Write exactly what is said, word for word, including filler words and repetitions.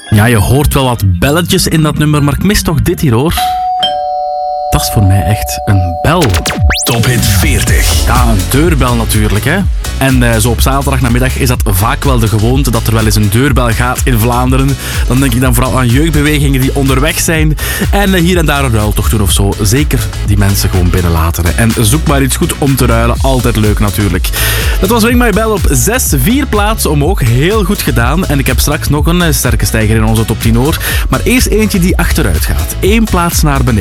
Ja, je hoort wel wat belletjes in dat nummer, maar ik mis toch dit hier, hoor. Dat is voor mij echt een bel. Top Hit veertig. Ja, een deurbel natuurlijk, hè. En uh, zo op zaterdagnamiddag is dat vaak wel de gewoonte dat er wel eens een deurbel gaat in Vlaanderen. Dan denk ik dan vooral aan jeugdbewegingen die onderweg zijn en uh, hier en daar een ruiltocht doen of zo. Zeker die mensen gewoon binnenlaten. Hè. En zoek maar iets goed om te ruilen. Altijd leuk natuurlijk. Dat was Ring My Bell op zes, vier plaatsen omhoog. Heel goed gedaan. En ik heb straks nog een uh, sterke stijger in onze top tien, hoor. Maar eerst eentje die achteruit gaat. Eén plaats naar beneden.